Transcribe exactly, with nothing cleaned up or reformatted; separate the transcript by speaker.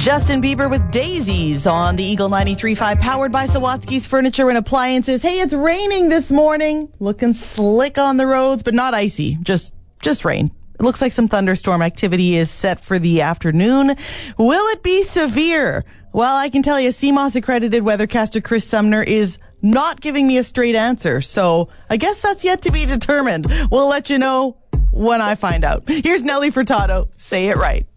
Speaker 1: Justin Bieber with Daisies on the Eagle ninety-three point five, powered by Sawatsky's Furniture and Appliances. Hey, it's raining this morning. Looking slick on the roads, but not icy. Just, just rain. It looks like some thunderstorm activity is set for the afternoon. Will it be severe? Well, I can tell you, C M O S accredited weathercaster Chris Sumner is not giving me a straight answer. So I guess that's yet to be determined. We'll let you know when I find out. Here's Nelly Furtado. Say it right.